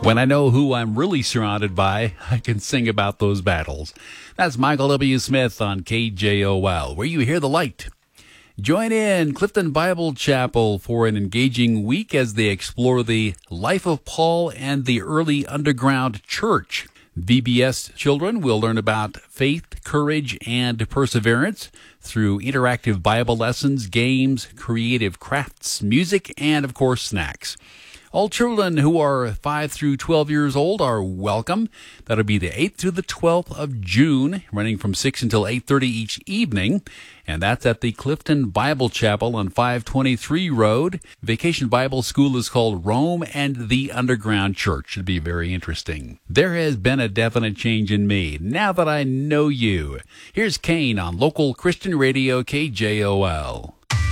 When I know who I'm really surrounded by, I can sing about those battles. That's Michael W. Smith on KJOL, where you hear the light. Join in Clifton Bible Chapel for an engaging week as they explore the life of Paul and the early underground church. VBS children will learn about faith, courage, and perseverance through interactive Bible lessons, games, creative crafts, music, and, of course, snacks. All children who are 5 through 12 years old are welcome. That'll be the 8th through the 12th of June, running from 6 until 8:30 each evening. And that's at the Clifton Bible Chapel on 523 Road. Vacation Bible School is called Rome and the Underground Church. Should be very interesting. There has been a definite change in me now that I know you. Here's Kane on local Christian radio KJOL.